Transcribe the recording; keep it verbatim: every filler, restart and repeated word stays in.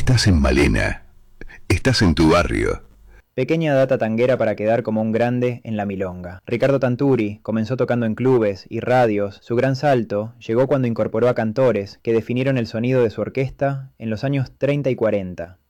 estás en Malena. Estás en tu barrio. Pequeña data tanguera para quedar como un grande en la milonga. Ricardo Tanturi comenzó tocando en clubes y radios. Su gran salto llegó cuando incorporó a cantores que definieron el sonido de su orquesta en los años treinta y cuarenta.